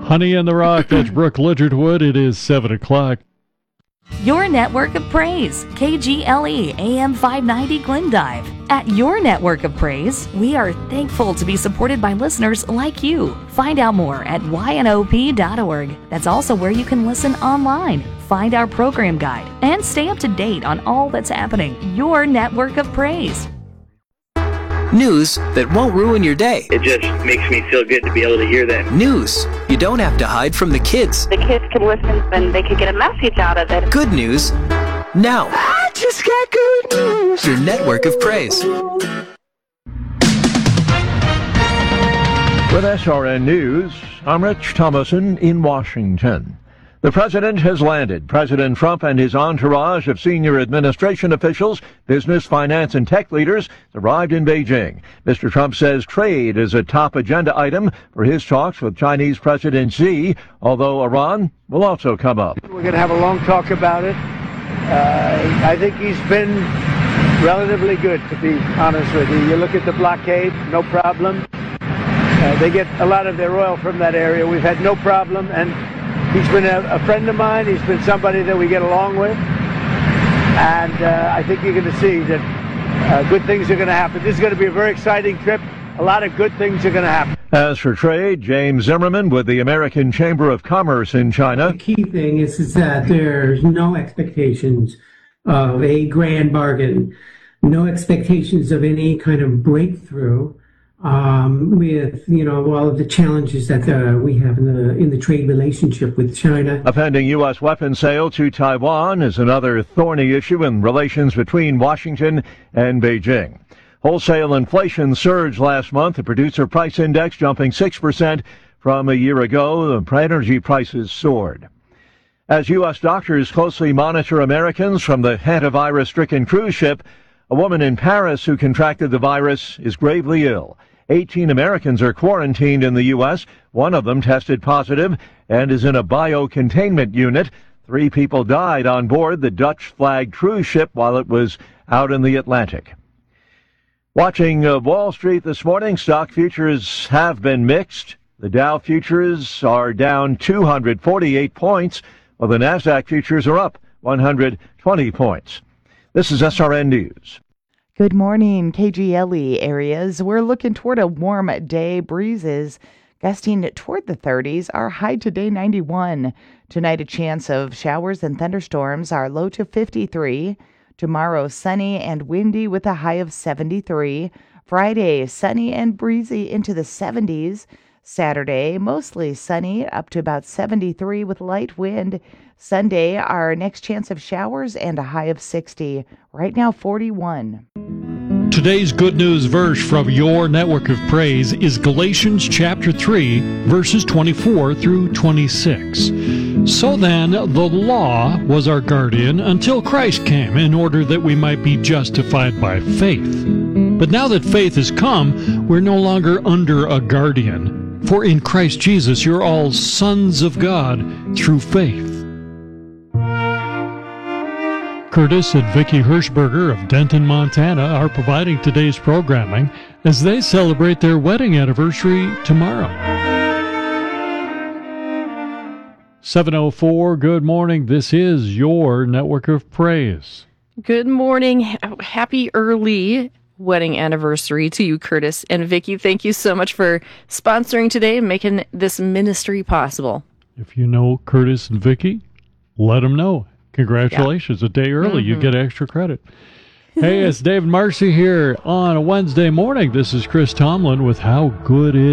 Honey in the Rock, that's Brooke Littlewood. It is 7 o'clock. Your network of praise, KGLE AM 590 Glendive. At your network of praise, we are thankful to be supported by listeners like you. Find out more at ynop.org. That's also where you can listen online, find our program guide, and stay up to date on all that's happening. Your network of praise. News that won't ruin your day. It just makes me feel good to be able to hear that. News you don't have to hide from the kids. The kids can listen and they can get a message out of it. Good news now. I just got good news. Your network of praise. With SRN News, I'm Rich Thomason in Washington. The president has landed. President Trump and his entourage of senior administration officials, business, finance, and tech leaders arrived in Beijing. Mr. Trump says trade is a top agenda item for his talks with Chinese President Xi, although Iran will also come up. We're going to have a long talk about it. I think he's been relatively good, to be honest with you. You look at the blockade, no problem. They get a lot of their oil from that area. We've had no problem, and he's been a friend of mine. He's been somebody that we get along with. And I think you're going to see that good things are going to happen. This is going to be a very exciting trip. A lot of good things are going to happen. As for trade, James Zimmerman with the American Chamber of Commerce in China. The key thing is that there's no expectations of a grand bargain, no expectations of any kind of breakthrough. With all of the challenges that we have in the trade relationship with China. A pending U.S. weapons sale to Taiwan is another thorny issue in relations between Washington and Beijing. Wholesale inflation surged last month, the producer price index jumping 6% from a year ago. The energy prices soared. As U.S. doctors closely monitor Americans from the hantavirus-stricken cruise ship, a woman in Paris who contracted the virus is gravely ill. 18 Americans are quarantined in the U.S. One of them tested positive and is in a biocontainment unit. 3 people died on board the Dutch-flagged cruise ship while it was out in the Atlantic. Watching Wall Street this morning, stock futures have been mixed. The Dow futures are down 248 points, while the NASDAQ futures are up 120 points. This is SRN News. Good morning, KGLE areas. We're looking toward a warm day. Breezes gusting toward the 30s. Our high today 91. Tonight a chance of showers and thunderstorms. Our low to 53. Tomorrow sunny and windy with a high of 73. Friday sunny and breezy into the 70s. Saturday mostly sunny up to about 73 with light wind. Sunday, our next chance of showers and a high of 60. Right now, 41. Today's good news verse from your network of praise is Galatians chapter 3, verses 24 through 26. So then, the law was our guardian until Christ came, in order that we might be justified by faith. But now that faith has come, we're no longer under a guardian. For in Christ Jesus, you're all sons of God through faith. Curtis and Vicki Hirschberger of Denton, Montana are providing today's programming as they celebrate their wedding anniversary tomorrow. 7:04, good morning. This is your network of praise. Good morning. Happy early wedding anniversary to you, Curtis and Vicki. Thank you so much for sponsoring today and making this ministry possible. If you know Curtis and Vicki, let them know. Congratulations. Yeah. A day early, you get extra credit. Hey, it's David Marcy here on a Wednesday morning. This is Chris Tomlin with How Good Is